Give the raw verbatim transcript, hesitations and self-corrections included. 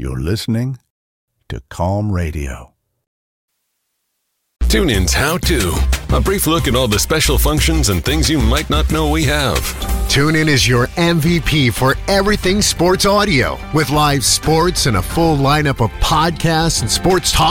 You're listening to Calm Radio. TuneIn's How To. A brief look at all the special functions and things you might not know we have. TuneIn is your M V P for everything sports audio. With live sports and a full lineup of podcasts and sports talk